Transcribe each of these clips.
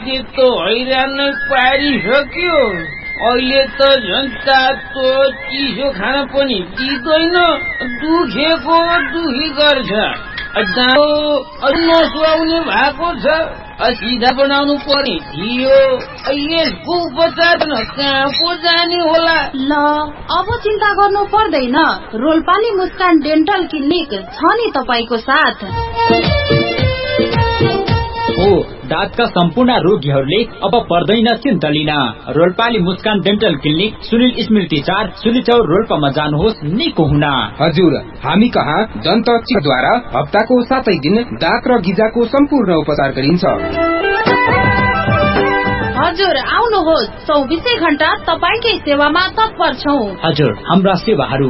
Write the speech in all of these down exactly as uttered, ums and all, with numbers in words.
त्यो हैरान नै पारिसक्यो। अहिले त झन् तातो चिसो खान पनि दिँदैन, दुखेको दुखी गर्छ। नसुहाउने भएको छ, सिधा बनाउनु पर्ने थियो। यसको उपचार कहाँ पो जाने होला? ल अब चिन्ता गर्नु पर्दैन, रोल्पाली मुस्कान डेन्टल क्लिनिक छ नि तपाईको साथ। हो, दाँतका सम्पूर्ण रोगीहरूले अब पर्दैन चिन्ता लिन। रोल्पाली मुस्कान डेन्टल क्लिनिक सुनिल स्मृति चार सुलिचौर रोल्पामा जानुहोस् निको हुन। हजुर, हामी कहाँ दन्त चिकित्साद्वारा हप्ताको सातै दिन दाँत र गिजाको सम्पूर्ण उपचार गरिन्छ। हजुर आउनुहोस्, चौबिसै घण्टा तपाईकै सेवामा तत्पर छौं। हजुर, हाम्रा सेवाहरू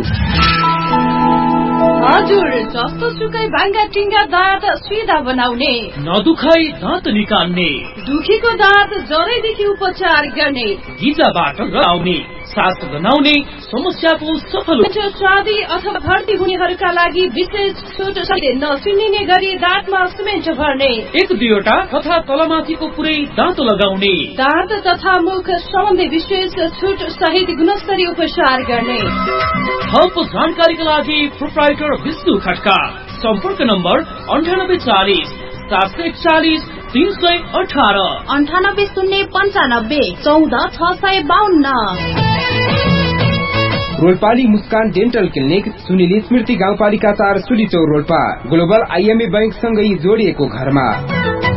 हजुर जस्तो सुकै भाङ्गा टिङ्गा दाँत सिधा बनाउने, नदुखाई दाँत निकाल्ने, दुखीको दाँत जरैदेखि उपचार गर्ने, गिजाबाट गराउने, सास बनाउने समस्याको सफल शादी अथवा भर्ती हुनेहरूका लागि विशेष छुट सहित नसुनिने गरी दाँतमा सिमेन्ट भर्ने, एक दुईवटा तथा तलमाथिको पुरै दाँत लगाउने, दाँत तथा मुख सम्बन्धी विशेष छुट सहित गुणस्तरीय उपचार गर्ने। थप जानकारीका लागि प्रोप्राइटर विष्णु खड्का, सम्पर्क नम्बर अन्ठानब्बे चालिस सात सय एकचालिस तीन सय अठारह अन्ठानब्बे शून्य पन्चानब्बे चौध छ सय बाहन्न। रोल्पाली मुस्कान डेन्टल क्लिनिक सुनिल स्मृति गाउँपालिका चार सुलिचौर रोल्पा, ग्लोबल आइएमए बैंक सँगै जोडिएको घरमा।